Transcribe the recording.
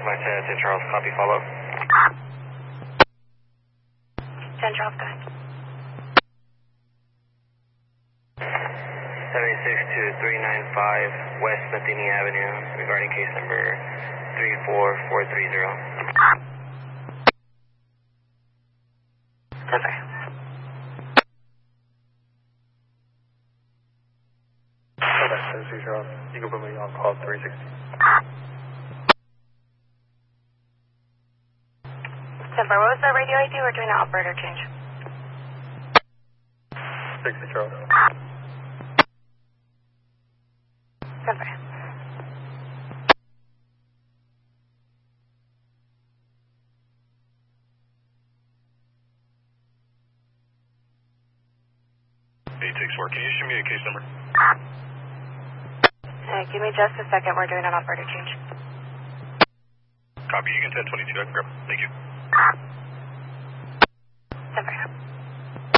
Martin, St. Charles, copy, follow. St. Charles, go ahead. 762-395 West Matheny Avenue, regarding case number 34430. Yes, sir. Okay, St. Charles. You can put me on call 360. Simper, what was the radio ID? We're doing an operator change. 60 Charles. Simper. Can you show me a case number? Give me just a second. We're doing an operator change. Copy. You can 1022. I can grab it. Thank you. Simper.